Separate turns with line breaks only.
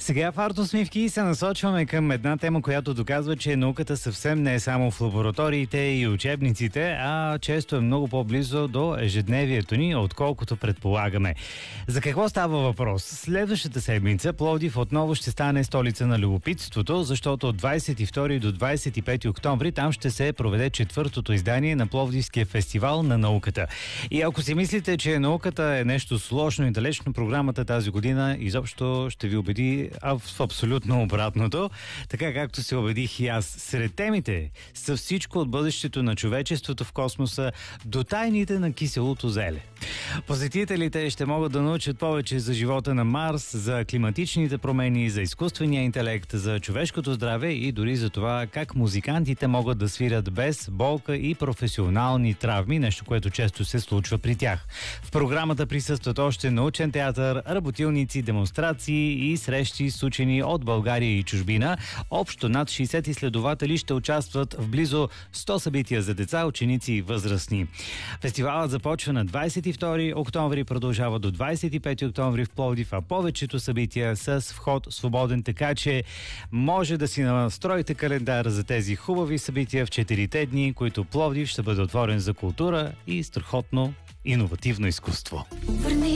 Сега в Артосмивки се насочваме към една тема, която доказва, че науката съвсем не е само в лабораториите и учебниците, а често е много по-близо до ежедневието ни, отколкото предполагаме. За какво става въпрос? Следващата седмица Пловдив отново ще стане столица на любопитството, защото от 22 до 25 октомври там ще се проведе четвъртото издание на Пловдивския фестивал на науката. И ако си мислите, че науката е нещо сложно и далечно, програмата тази година изобщо ще ви убеди в абсолютно обратното, така както се убедих и аз. Сред темите са всичко от бъдещето на човечеството в космоса до тайните на киселото зеле. Посетителите ще могат да научат повече за живота на Марс, за климатичните промени, за изкуствения интелект, за човешкото здраве и дори за това как музикантите могат да свирят без болка и професионални травми, нещо, което често се случва при тях. В програмата присъстват още научен театър, работилници, демонстрации и срещи с учени от България и чужбина. Общо над 60 изследователи ще участват в близо 100 събития за деца, ученици и възрастни. Фестивалът започва на 22 октомври и продължава до 25 октомври в Пловдив, а повечето събития с вход свободен, така че може да си настроите календар за тези хубави събития в 4 дни, които Пловдив ще бъде отворен за култура и страхотно иновативно изкуство.